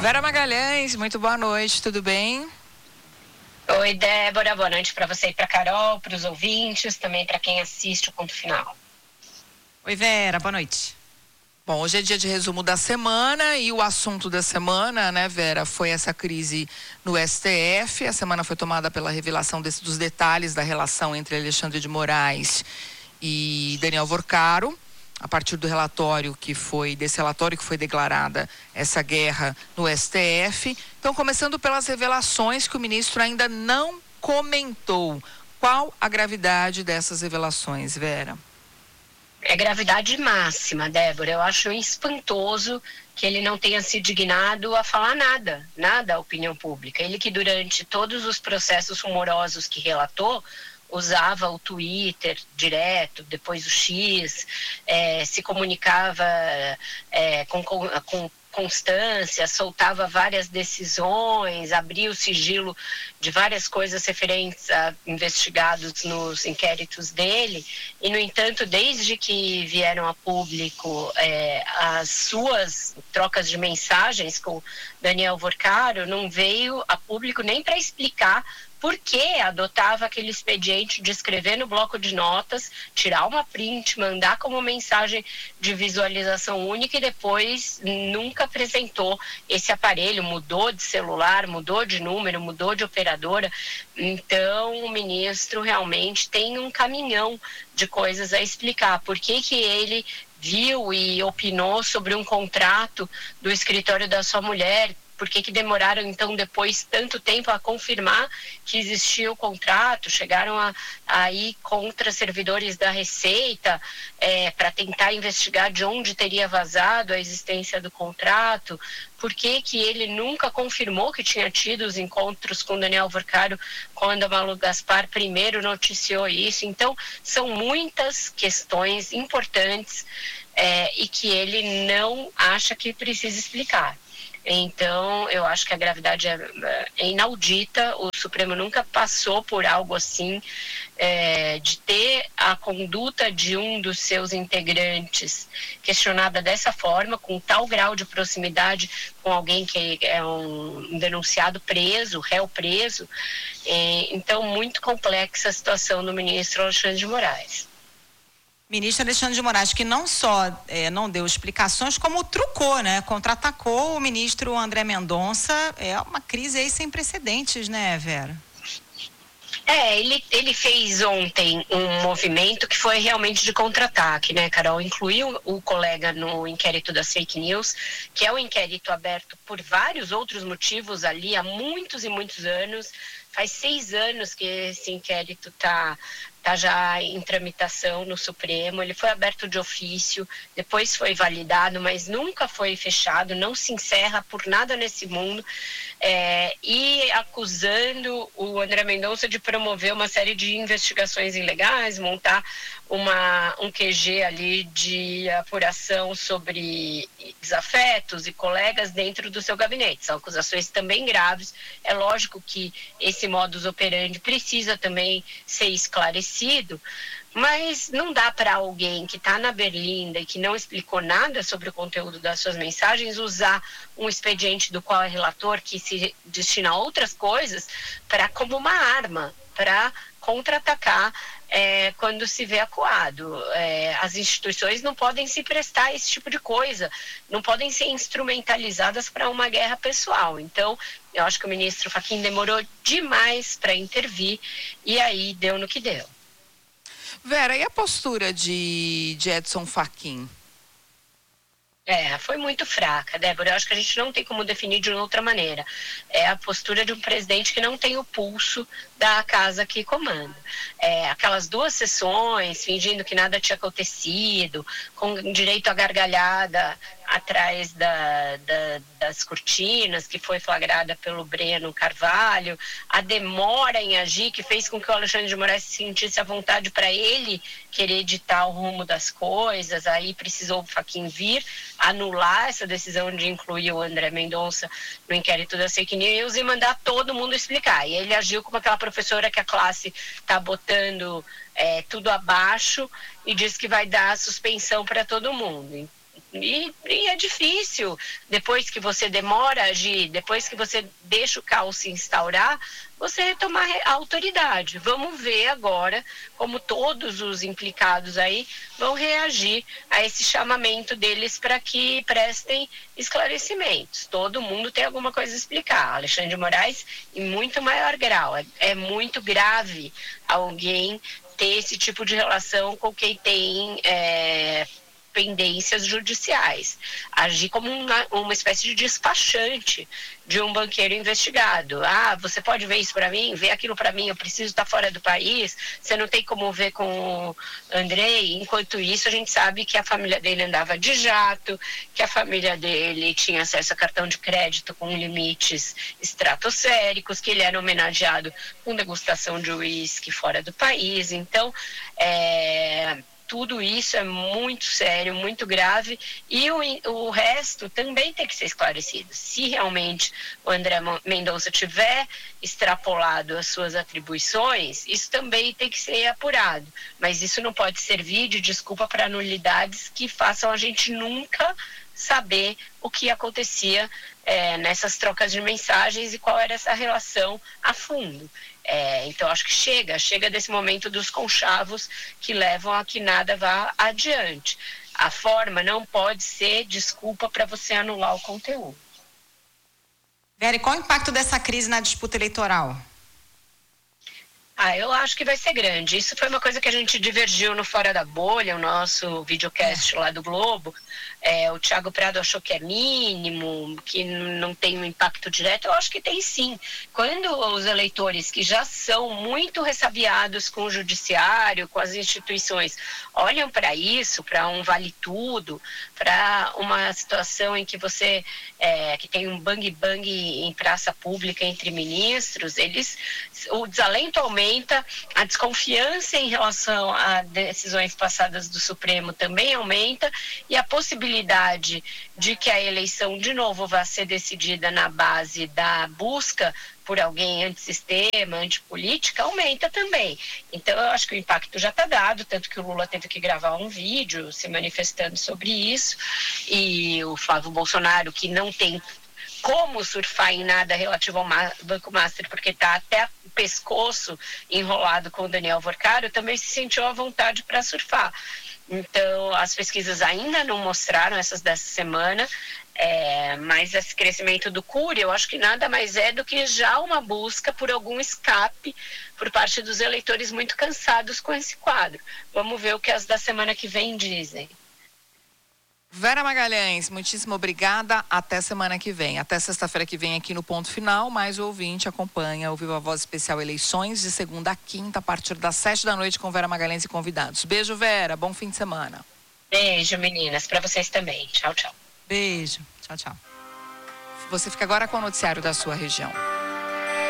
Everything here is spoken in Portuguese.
Vera Magalhães, muito boa noite, tudo bem? Oi, Débora, boa noite para você e para Carol, para os ouvintes, também para quem assiste o Ponto Final. Oi, Vera, boa noite. Bom, hoje é dia de resumo da semana e o assunto da semana, né, Vera, foi essa crise no STF. A semana foi tomada pela revelação dos detalhes da relação entre Alexandre de Moraes e Daniel Worcaro, a partir do desse relatório que foi declarada essa guerra no STF. Então, começando pelas revelações que o ministro ainda não comentou. Qual a gravidade dessas revelações, Vera? É gravidade máxima, Débora. Eu acho espantoso que ele não tenha se dignado a falar nada à opinião pública. Ele que durante todos os processos rumorosos que relatou, usava o Twitter direto, depois o X, se comunicava com constância, soltava várias decisões, abria o sigilo de várias coisas referentes a investigados nos inquéritos dele, e, no entanto, desde que vieram a público as suas trocas de mensagens com Daniel Worcaro, não veio a público nem para explicar por que adotava aquele expediente de escrever no bloco de notas, tirar uma print, mandar como mensagem de visualização única e depois nunca apresentou esse aparelho, mudou de celular, mudou de número, mudou de operadora. Então, o ministro realmente tem um caminhão de coisas a explicar. Por que ele viu e opinou sobre um contrato do escritório da sua mulher? Por que demoraram, então, depois tanto tempo a confirmar que existia o contrato? Chegaram a ir contra servidores da Receita para tentar investigar de onde teria vazado a existência do contrato? Por que ele nunca confirmou que tinha tido os encontros com Daniel Worcaro quando a Malu Gaspar primeiro noticiou isso? Então, são muitas questões importantes e que ele não acha que precisa explicar. Então, eu acho que a gravidade é inaudita. O Supremo nunca passou por algo assim, de ter a conduta de um dos seus integrantes questionada dessa forma, com tal grau de proximidade com alguém que é um denunciado preso, réu preso. Então, muito complexa a situação do ministro Alexandre de Moraes. Ministro Alexandre de Moraes, que não só não deu explicações, como trucou, né? Contra-atacou o ministro André Mendonça. É uma crise aí sem precedentes, né, Vera? Ele fez ontem um movimento que foi realmente de contra-ataque, né, Carol? Incluiu o colega no inquérito das fake news, que é um inquérito aberto por vários outros motivos ali há muitos e muitos anos. Faz 6 anos que esse inquérito está já em tramitação no Supremo. Ele foi aberto de ofício, depois foi validado, mas nunca foi fechado, não se encerra por nada nesse mundo, e acusando o André Mendonça de promover uma série de investigações ilegais, montar um QG ali de apuração sobre desafetos e colegas dentro do seu gabinete. São acusações também graves. É lógico que esse modus operandi precisa também ser esclarecido, mas não dá para alguém que está na berlinda e que não explicou nada sobre o conteúdo das suas mensagens usar um expediente do qual é relator, que se destina a outras coisas, como uma arma, para contra-atacar quando se vê acuado. As instituições não podem se prestar a esse tipo de coisa, não podem ser instrumentalizadas para uma guerra pessoal. Então, eu acho que o ministro Fachin demorou demais para intervir e aí deu no que deu. Vera, e a postura de Edson Fachin? Foi muito fraca, Débora. Eu acho que a gente não tem como definir de outra maneira. É a postura de um presidente que não tem o pulso da casa que comanda. Aquelas 2 sessões, fingindo que nada tinha acontecido, com direito à gargalhada atrás das cortinas, que foi flagrada pelo Breno Carvalho, a demora em agir, que fez com que o Alexandre de Moraes se sentisse à vontade para ele querer ditar o rumo das coisas. Aí precisou o Fachin vir anular essa decisão de incluir o André Mendonça no inquérito das fake news e mandar todo mundo explicar. E ele agiu como aquela professora que a classe está botando tudo abaixo e diz que vai dar suspensão para todo mundo. E é difícil, depois que você demora a agir, depois que você deixa o caos se instaurar, você retomar a autoridade. Vamos ver agora como todos os implicados aí vão reagir a esse chamamento deles para que prestem esclarecimentos. Todo mundo tem alguma coisa a explicar. Alexandre de Moraes, em muito maior grau. É muito grave alguém ter esse tipo de relação com quem tem pendências judiciais, agir como uma espécie de despachante de um banqueiro investigado. Você pode ver isso para mim, ver aquilo para mim, eu preciso estar fora do país, você não tem como ver com o Andrei. Enquanto isso, a gente sabe que a família dele andava de jato, que a família dele tinha acesso a cartão de crédito com limites estratosféricos, que ele era homenageado com degustação de uísque fora do país. Então, tudo isso é muito sério, muito grave, e o resto também tem que ser esclarecido. Se realmente o André Mendonça tiver extrapolado as suas atribuições, isso também tem que ser apurado. Mas isso não pode servir de desculpa para nulidades que façam a gente nunca saber o que acontecia nessas trocas de mensagens e qual era essa relação a fundo. Então, acho que chega desse momento dos conchavos que levam a que nada vá adiante. A forma não pode ser desculpa para você anular o conteúdo. Vera, e qual o impacto dessa crise na disputa eleitoral? Eu acho que vai ser grande. Isso foi uma coisa que a gente divergiu no Fora da Bolha, o nosso videocast lá do Globo. O Thiago Prado achou que é mínimo, que não tem um impacto direto. Eu acho que tem sim. Quando os eleitores que já são muito ressabiados com o judiciário, com as instituições, olham para isso, para um vale-tudo, para uma situação em que você que tem um bang-bang em praça pública entre ministros, o desalento aumenta, a desconfiança em relação a decisões passadas do Supremo também aumenta, e a possibilidade de que a eleição de novo vá ser decidida na base da busca por alguém antissistema, antipolítica, aumenta também. Então, eu acho que o impacto já está dado, tanto que o Lula teve que gravar um vídeo se manifestando sobre isso, e o Flávio Bolsonaro, que não tem como surfar em nada relativo ao Banco Master, porque está até o pescoço enrolado com o Daniel Vorcaro, também se sentiu à vontade para surfar. Então, as pesquisas ainda não mostraram, essas dessa semana, mas esse crescimento do Cury, eu acho que nada mais é do que já uma busca por algum escape por parte dos eleitores muito cansados com esse quadro. Vamos ver o que as da semana que vem dizem. Vera Magalhães, muitíssimo obrigada. Até semana que vem. Até sexta-feira que vem aqui no Ponto Final. Mais o ouvinte acompanha o Viva Voz Especial Eleições de segunda a quinta, a partir das 7 da noite, com Vera Magalhães e convidados. Beijo, Vera. Bom fim de semana. Beijo, meninas. Para vocês também. Tchau, tchau. Beijo. Tchau, tchau. Você fica agora com o noticiário da sua região.